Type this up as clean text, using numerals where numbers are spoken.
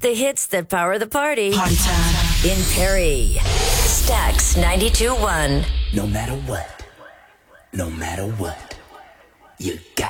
The hits that power the party. Party time. In Perry. Stax 92.1. No matter what, you got